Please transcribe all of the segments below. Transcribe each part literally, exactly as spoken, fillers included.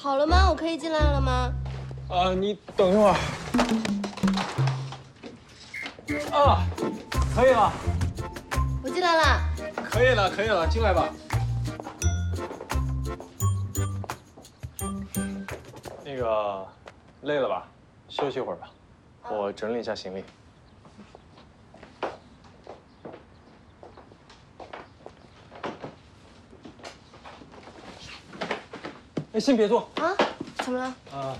好了吗？我可以进来了吗？ 啊，你等一会儿。啊，可以了。 我进来了。 可以了，可以了，进来吧。那个，累了吧？休息会儿吧，我整理一下行李。哎，先别坐啊？怎么了？ 啊。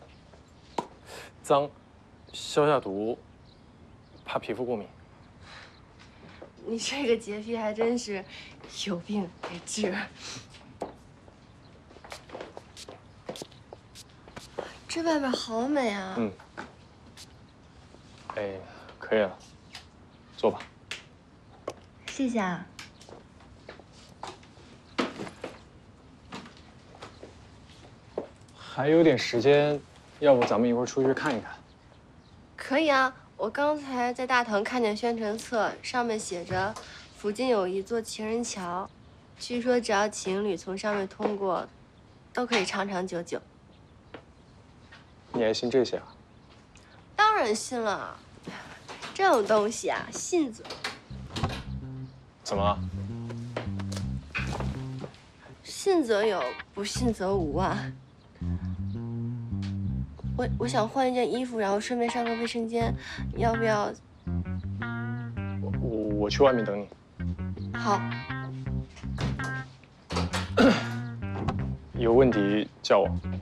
脏，消下毒，怕皮肤过敏。 你这个洁癖还真是有病得治。这外边好美啊！ 嗯。哎，可以了，坐吧。 谢谢啊。 还有点时间，要不咱们一会儿出去看一看？ 可以啊，我刚才在大堂看见宣传册，上面写着附近有一座情人桥，据说只要情侣从上面通过，都可以长长久久。 你还信这些啊？ 当然信了，这种东西啊，信则怎么了？ 信则有，不信则无啊。我我想换一件衣服，然后顺便上个卫生间，要不要？ 我我我去外面等你。 好。 有问题叫我。